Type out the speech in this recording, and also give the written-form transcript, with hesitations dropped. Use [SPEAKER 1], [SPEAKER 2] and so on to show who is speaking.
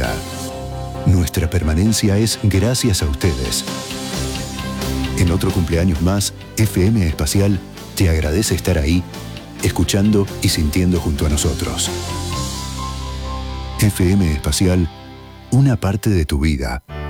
[SPEAKER 1] vida. Nuestra permanencia es gracias a ustedes. En otro cumpleaños más, FM Espacial te agradece estar ahí, escuchando y sintiendo junto a nosotros. FM Espacial, una parte de tu vida.